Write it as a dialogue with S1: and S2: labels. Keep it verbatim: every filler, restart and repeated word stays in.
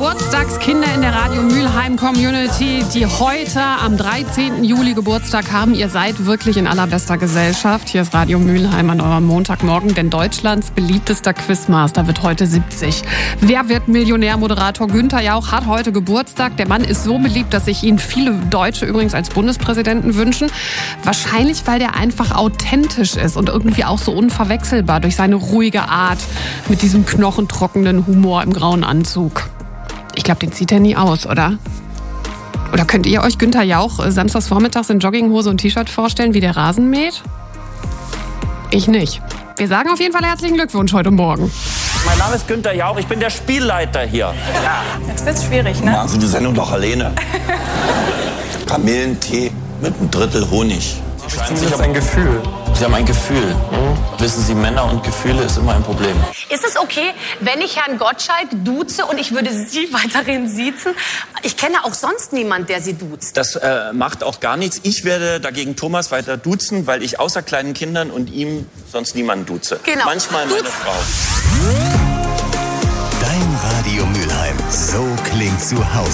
S1: Geburtstagskinder in der Radio Mülheim Community, die heute am dreizehnten Juli Geburtstag haben. Ihr seid wirklich in allerbester Gesellschaft. Hier ist Radio Mülheim an eurem Montagmorgen, denn Deutschlands beliebtester Quizmaster wird heute siebzig. Wer wird Millionär? Moderator Günther Jauch hat heute Geburtstag. Der Mann ist so beliebt, dass sich ihn viele Deutsche übrigens als Bundespräsidenten wünschen. Wahrscheinlich, weil der einfach authentisch ist und irgendwie auch so unverwechselbar durch seine ruhige Art mit diesem knochentrockenen Humor im grauen Anzug. Ich glaube, den zieht er nie aus, oder? Oder könnt ihr euch Günther Jauch samstags vormittags in Jogginghose und T-Shirt vorstellen, wie der Rasen mäht? Ich nicht. Wir sagen auf jeden Fall herzlichen Glückwunsch heute Morgen.
S2: Mein Name ist Günther Jauch, ich bin der Spielleiter hier.
S3: Ja, jetzt wird's schwierig, ne?
S4: Machen Sie die Sendung doch alleine. Kamillentee mit einem Drittel Honig.
S5: Sie haben ein Gefühl. Sie haben ein Gefühl. Hm? Wissen Sie, Männer und Gefühle ist immer ein Problem.
S6: Ist es okay, wenn ich Herrn Gottschalk duze und ich würde Sie weiterhin siezen? Ich kenne auch sonst niemand, der Sie duzt.
S2: Das äh, macht auch gar nichts. Ich werde dagegen Thomas weiter duzen, weil ich außer kleinen Kindern und ihm sonst niemanden duze.
S6: Genau.
S2: Manchmal meine
S6: Duz.
S2: Frau.
S7: Dein Radio Mülheim. So klingt zu Hause.